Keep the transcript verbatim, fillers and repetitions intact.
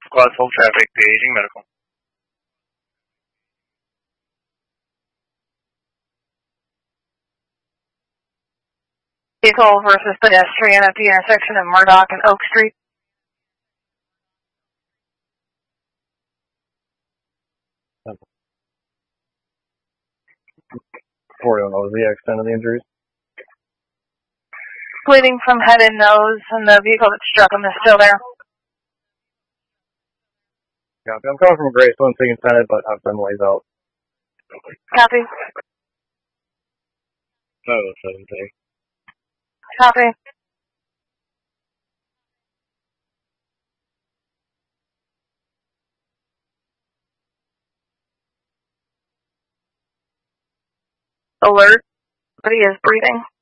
Squad full traffic, paging medical. Vehicle versus pedestrian at the intersection of Murdoch and Oak Street. four don't know the extent of the injuries. Bleeding from head and nose, and the vehicle that struck him is still there. Copy. I'm coming from Grace, one taking Senate, but I've been ways out. Copy. five oh seven, take. Copy. Alert. But he is breathing.